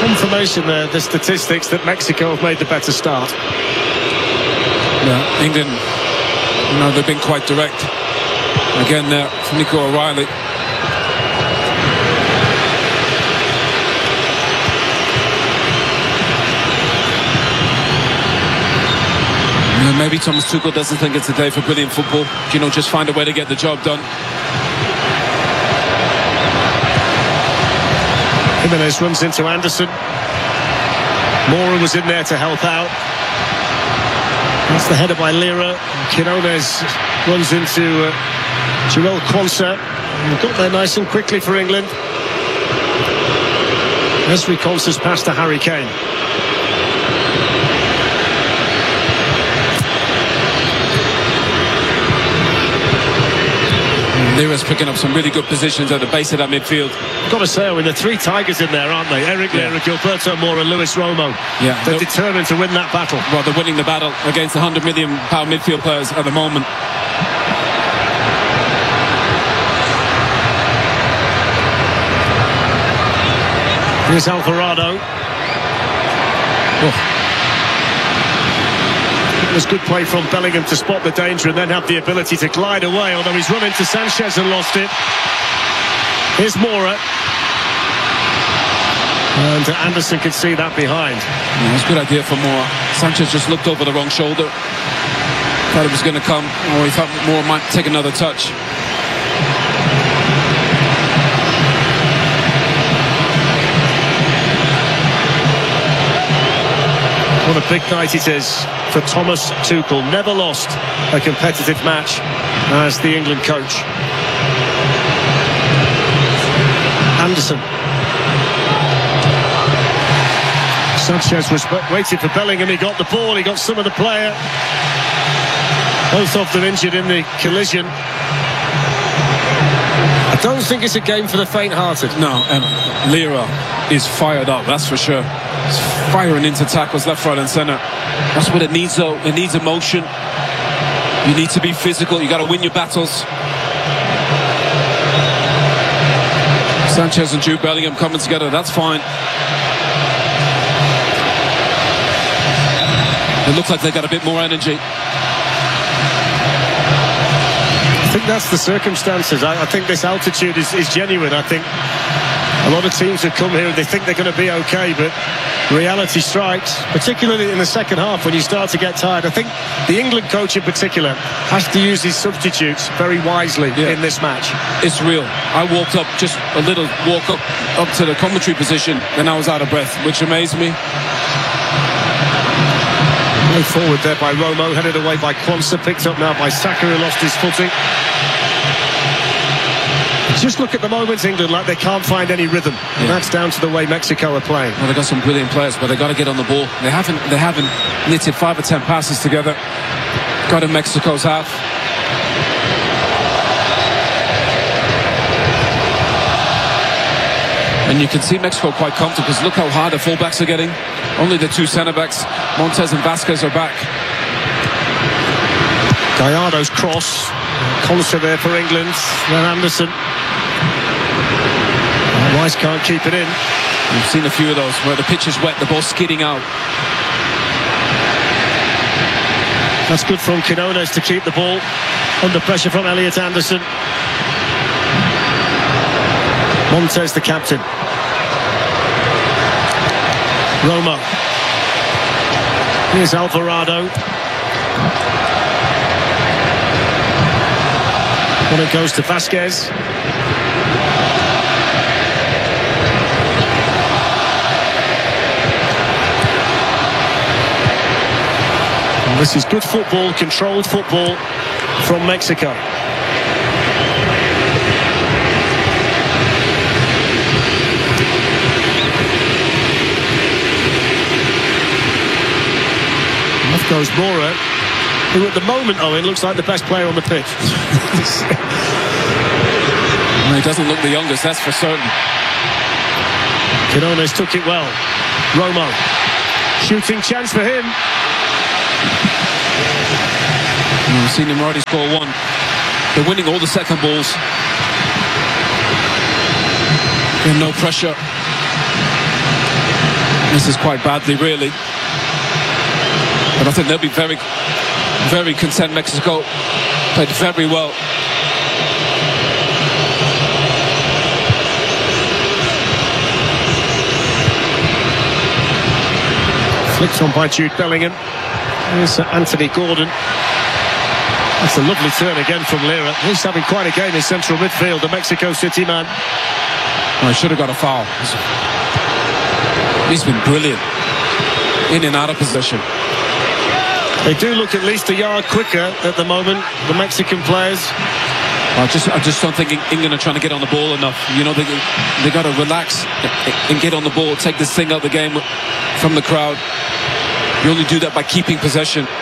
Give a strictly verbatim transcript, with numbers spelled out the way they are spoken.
Confirmation there, the statistics that Mexico have made the better start. Yeah, England, you know, they've been quite direct. Again there, uh, Nico O'Reilly. Maybe Thomas Tuchel doesn't think it's a day for brilliant football. You know, just find a way to get the job done. Jimenez runs into Anderson. Mora was in there to help out. That's the header by Lira. Quinones runs into uh, Joel Quansah. Got there nice and quickly for England. Esri Quansah's pass to Harry Kane. Lira's picking up some really good positions at the base of that midfield. I've got to say, I mean, the three tigers in there, aren't they? Eric yeah. Lira, Gilberto Mora, Luis Romo. Yeah, they're determined to win that battle. Well, they're winning the battle against the one hundred million pound midfield players at the moment. Here's Alvarado. Oh. It was good play from Bellingham to spot the danger and then have the ability to glide away, although he's run into Sanchez and lost it. Here's Mora. And Anderson could see that behind. Yeah, it's a good idea for Mora. Sanchez just looked over the wrong shoulder. Thought it was going to come, or he thought Mora might take another touch. What a big night it is for Thomas Tuchel. Never lost a competitive match as the England coach. Anderson. Sanchez was waiting for Bellingham. He got the ball. He got some of the player. Both of them injured in the collision. I don't think it's a game for the faint-hearted. No, and Lira is fired up, that's for sure. He's firing into tackles left, right and centre. That's what it needs though. It needs emotion. You need to be physical. You got to win your battles. Sanchez and Jude Bellingham coming together, that's fine. It looks like they got a bit more energy. I think that's the circumstances. I, I think this altitude is, is genuine. I think a lot of teams have come here and they think they're going to be okay, but reality strikes, particularly in the second half when you start to get tired. I think the England coach in particular has to use his substitutes very wisely yeah. in this match. It's real. I walked up, just a little walk up, up to the commentary position, and I was out of breath, which amazed me. Way forward there by Romo, headed away by Quansah, picked up now by Saka, who lost his footing. Just look at the moment, England, like they can't find any rhythm. Yeah. And that's down to the way Mexico are playing. Well, they've got some brilliant players, but they've got to get on the ball. They haven't they haven't knitted five or ten passes together. Got in Mexico's half. And you can see Mexico quite comfortable, because look how hard the fullbacks are getting. Only the two centre-backs, Montes and Vasquez, are back. Gallardo's cross. Quansah there for England. Then Anderson. Rice can't keep it in. We've seen a few of those where the pitch is wet, the ball skidding out. That's good from Quinones to keep the ball under pressure from Elliot Anderson. Montes, the captain. Roma. Here's Alvarado. When it goes to Vasquez. And this is good football, controlled football from Mexico. Off goes Mora, who at the moment, Owen, looks like the best player on the pitch. Well, he doesn't look the youngest, that's for certain. Quinones took it well. Romo, shooting chance for him. We've seen him already score one. They're winning all the second balls. And no pressure. This is quite badly, really. But I think they'll be very, very content. Mexico played very well. Flicked on by Jude Bellingham. Here's Anthony Gordon. That's a lovely turn again from Lira. He's having quite a game in central midfield, the Mexico City man. Oh, he should have got a foul. He's been brilliant. In and out of possession. They do look at least a yard quicker at the moment, the Mexican players. I just, I just don't think England are trying to get on the ball enough. You know, they they got to relax and get on the ball, take this thing out of the game from the crowd. You only do that by keeping possession.